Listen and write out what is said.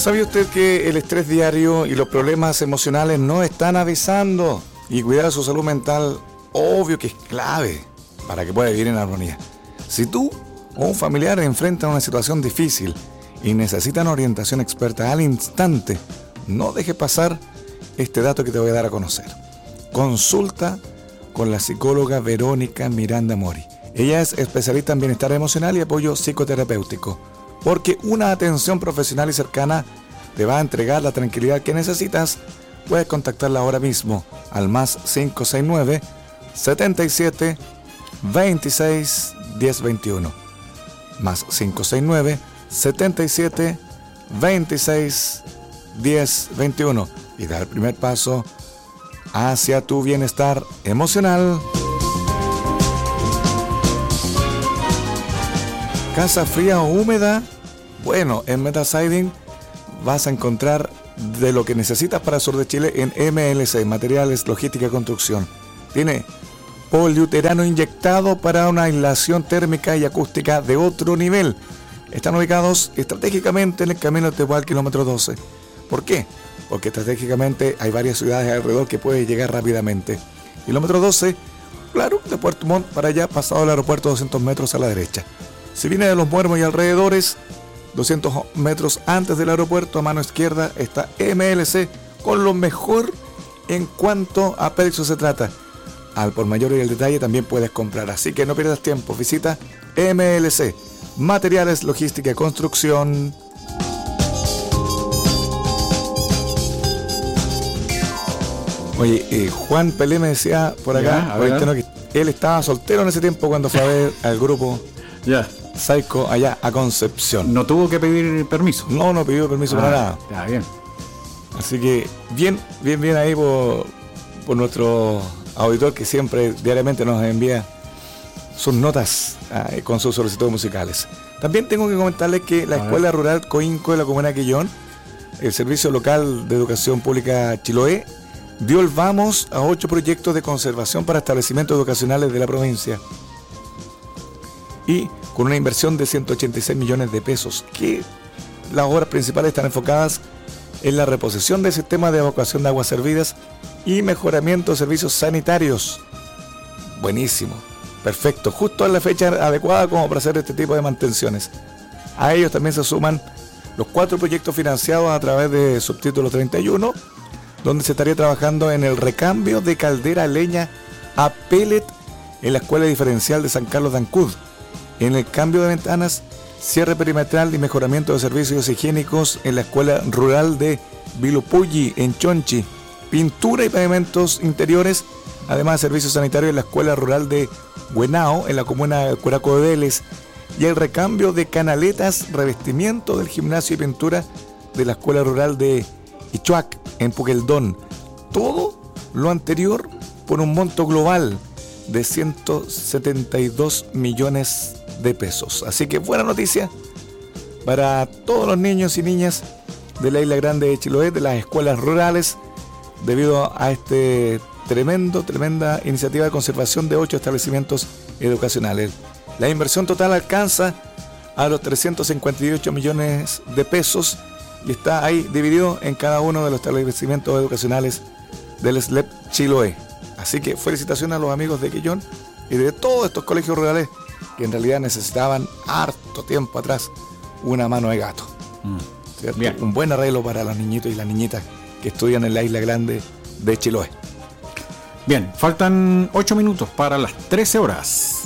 ¿Sabe usted que el estrés diario y los problemas emocionales no están avisando? Y cuidar su salud mental, obvio que es clave para que pueda vivir en armonía. Si tú o un familiar enfrentan una situación difícil y necesitan orientación experta al instante, no deje pasar este dato que te voy a dar a conocer. Consulta con la psicóloga Verónica Miranda Mori. Ella es especialista en bienestar emocional y apoyo psicoterapéutico, porque una atención profesional y cercana te va a entregar la tranquilidad que necesitas. Puedes contactarla ahora mismo al más 569 77 26 1021. Más 569 77 26 1021 y dar el primer paso hacia tu bienestar emocional. ¿Casa fría o húmeda? Bueno, en Metasiding vas a encontrar de lo que necesitas para el sur de Chile en MLC, Materiales, Logística y Construcción. Tiene poliuretano inyectado para una aislación térmica y acústica de otro nivel. Están ubicados estratégicamente en el camino de Tehual, kilómetro 12. ¿Por qué? Porque estratégicamente hay varias ciudades alrededor que puedes llegar rápidamente. Kilómetro 12, claro, de Puerto Montt para allá, pasado el aeropuerto, 200 metros a la derecha. Si viene de Los Muermos y alrededores, 200 metros antes del aeropuerto, a mano izquierda, está MLC, con lo mejor en cuanto a precio se trata. Al por mayor y el detalle también puedes comprar, así que no pierdas tiempo. Visita MLC, Materiales, Logística y Construcción. Oye, Juan Pelé me decía por acá, que él estaba soltero en ese tiempo cuando fue a ver al grupo Psycho allá a Concepción. ¿No tuvo que pedir permiso? No pidió permiso para nada. Ya, bien. Así que bien ahí por nuestro auditor que siempre diariamente nos envía sus notas con sus solicitudes musicales. También tengo que comentarles que la Escuela Rural Coinco de la Comuna de Quillón, el Servicio Local de Educación Pública Chiloé, dio el vamos a 8 proyectos de conservación para establecimientos educacionales de la provincia. Y con una inversión de 186 millones de pesos, que las obras principales están enfocadas en la reposición del sistema de evacuación de aguas servidas y mejoramiento de servicios sanitarios. Buenísimo, perfecto, justo en la fecha adecuada como para hacer este tipo de mantenciones. A ellos también se suman los 4 proyectos financiados a través de subtítulo 31, donde se estaría trabajando en el recambio de caldera a leña a pellet en la Escuela Diferencial de San Carlos de Ancud, en el cambio de ventanas, cierre perimetral y mejoramiento de servicios higiénicos en la Escuela Rural de Vilupulli en Chonchi, pintura y pavimentos interiores, además de servicios sanitarios en la Escuela Rural de Huenao en la comuna de Curaco de Vélez, y el recambio de canaletas, revestimiento del gimnasio y pintura de la Escuela Rural de Ichuac en Puqueldón. Todo lo anterior por un monto global de 172 millones de pesos. Así que buena noticia para todos los niños y niñas de la Isla Grande de Chiloé, de las escuelas rurales, debido a este tremenda iniciativa de conservación de 8 establecimientos educacionales. La inversión total alcanza a los 358 millones de pesos y está ahí dividido en cada uno de los establecimientos educacionales del SLEP Chiloé. Así que felicitaciones a los amigos de Quillón y de todos estos colegios rurales que en realidad necesitaban harto tiempo atrás una mano de gato. Bien. Un buen arreglo para los niñitos y las niñitas que estudian en la Isla Grande de Chiloé. Bien, faltan 8 minutos para las 13 horas.